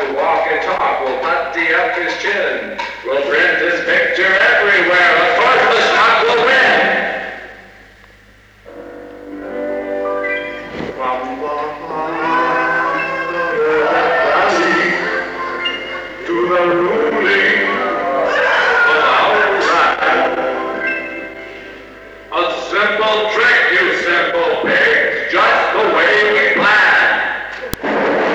to walk and talk, will putty up his chin, will print his picture everywhere. Of course the stock will win. From the heart of that valley to the ruling of our tribe, a simple trick.